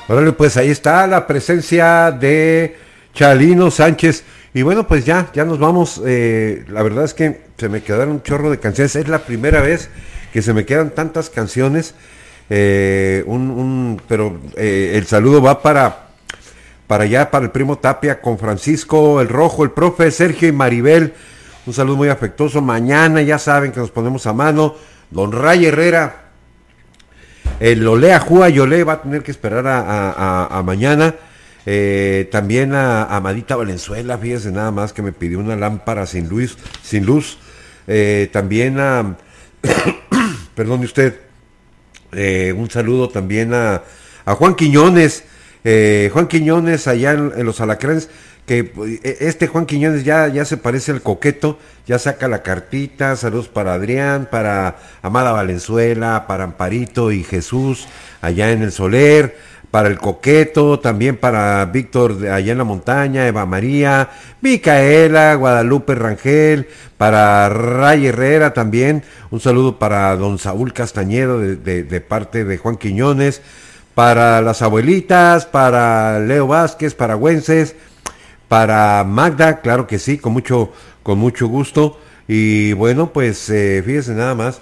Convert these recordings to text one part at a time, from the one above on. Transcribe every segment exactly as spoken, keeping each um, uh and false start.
Órale, pues ahí está la presencia de Chalino Sánchez. Y bueno, pues ya, ya nos vamos. Eh, la verdad es que se me quedaron un chorro de canciones. Es la primera vez que se me quedan tantas canciones. Eh, un, un, pero eh, el saludo va para, para allá, para el primo Tapia, con Francisco, el Rojo, el profe Sergio y Maribel. Un saludo muy afectuoso. Mañana ya saben que nos ponemos a mano. Don Ray Herrera. El Olea Júa y Olé va a tener que esperar a, a, a, a mañana. Eh, también a, a Amadita Valenzuela, fíjese nada más que me pidió una lámpara sin luz. Sin luz. Eh, también a... perdone usted. Eh, un saludo también a, a Juan Quiñones. Eh, Juan Quiñones allá en, en los Alacranes. Que este Juan Quiñones ya, ya se parece al coqueto, ya saca la cartita. Saludos para Adrián, para Amada Valenzuela, para Amparito y Jesús allá en el Soler, para el coqueto, también para Víctor de allá en la montaña, Eva María, Micaela, Guadalupe Rangel, para Ray Herrera también, un saludo para don Saúl Castañedo de, de, de parte de Juan Quiñones, para las abuelitas, para Leo Vázquez, para Güences, para Magda, claro que sí, con mucho, con mucho gusto. Y bueno, pues eh, fíjese nada más,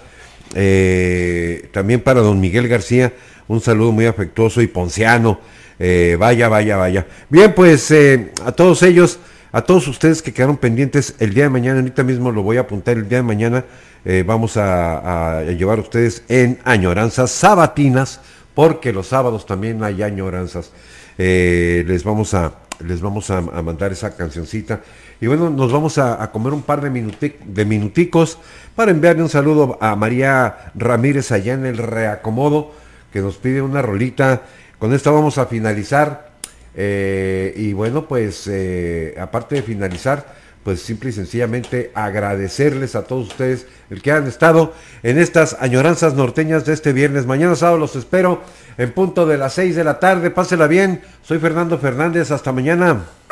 eh, también para don Miguel García, un saludo muy afectuoso y ponciano. Eh, vaya, vaya, vaya. Bien, pues eh, a todos ellos, a todos ustedes que quedaron pendientes el día de mañana, ahorita mismo lo voy a apuntar, el día de mañana eh, vamos a, a llevar a ustedes en añoranzas sabatinas, porque los sábados también hay añoranzas. Eh, les vamos a les vamos a, a mandar esa cancioncita. Y bueno, nos vamos a, a comer un par de, minuti, de minuticos para enviarle un saludo a María Ramírez allá en el Reacomodo, que nos pide una rolita. Con esta vamos a finalizar. Eh, y bueno, pues eh, aparte de finalizar, pues simple y sencillamente agradecerles a todos ustedes el que han estado en estas añoranzas norteñas de este viernes. Mañana sábado los espero en punto de las seis de la tarde. Pásela bien. Soy Fernando Fernández. Hasta mañana.